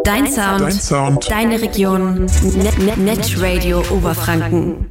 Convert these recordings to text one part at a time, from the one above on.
Dein Sound. Deine Region. Netradio Oberfranken.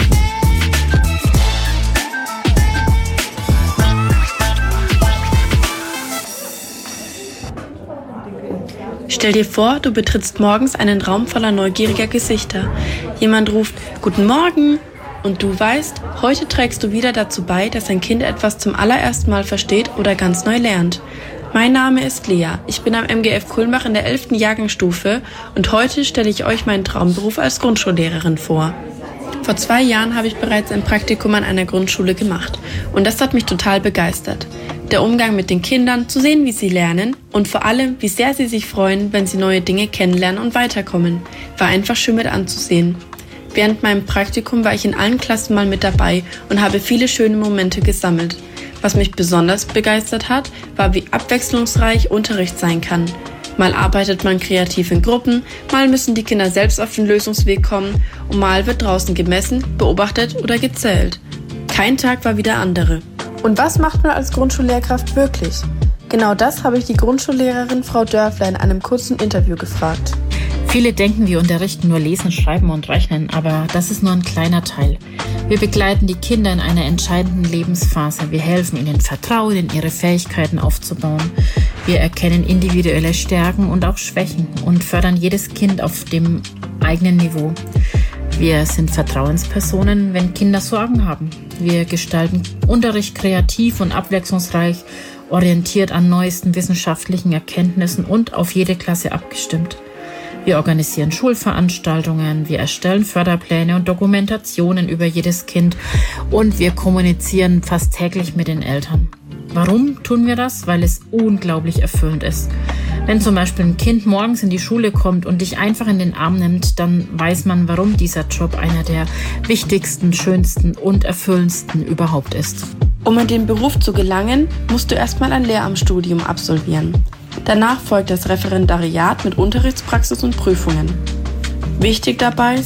Stell dir vor, du betrittst morgens einen Raum voller neugieriger Gesichter. Jemand ruft »Guten Morgen!« und du weißt, heute trägst du wieder dazu bei, dass ein Kind etwas zum allerersten Mal versteht oder ganz neu lernt. Mein Name ist Lea. Ich bin am MGF Kulmbach in der 11. Jahrgangsstufe und heute stelle ich euch meinen Traumberuf als Grundschullehrerin vor. Vor 2 Jahren habe ich bereits ein Praktikum an einer Grundschule gemacht und das hat mich total begeistert. Der Umgang mit den Kindern, zu sehen, wie sie lernen und vor allem, wie sehr sie sich freuen, wenn sie neue Dinge kennenlernen und weiterkommen, war einfach schön mit anzusehen. Während meinem Praktikum war ich in allen Klassen mal mit dabei und habe viele schöne Momente gesammelt. Was mich besonders begeistert hat, war, wie abwechslungsreich Unterricht sein kann. Mal arbeitet man kreativ in Gruppen, mal müssen die Kinder selbst auf den Lösungsweg kommen und mal wird draußen gemessen, beobachtet oder gezählt. Kein Tag war wie der andere. Und was macht man als Grundschullehrkraft wirklich? Genau das habe ich die Grundschullehrerin Frau Dörfler in einem kurzen Interview gefragt. Viele denken, wir unterrichten nur Lesen, Schreiben und Rechnen, aber das ist nur ein kleiner Teil. Wir begleiten die Kinder in einer entscheidenden Lebensphase. Wir helfen ihnen, Vertrauen in ihre Fähigkeiten aufzubauen. Wir erkennen individuelle Stärken und auch Schwächen und fördern jedes Kind auf dem eigenen Niveau. Wir sind Vertrauenspersonen, wenn Kinder Sorgen haben. Wir gestalten Unterricht kreativ und abwechslungsreich, orientiert an neuesten wissenschaftlichen Erkenntnissen und auf jede Klasse abgestimmt. Wir organisieren Schulveranstaltungen, wir erstellen Förderpläne und Dokumentationen über jedes Kind und wir kommunizieren fast täglich mit den Eltern. Warum tun wir das? Weil es unglaublich erfüllend ist. Wenn zum Beispiel ein Kind morgens in die Schule kommt und dich einfach in den Arm nimmt, dann weiß man, warum dieser Job einer der wichtigsten, schönsten und erfüllendsten überhaupt ist. Um in den Beruf zu gelangen, musst du erstmal ein Lehramtsstudium absolvieren. Danach folgt das Referendariat mit Unterrichtspraxis und Prüfungen. Wichtig dabei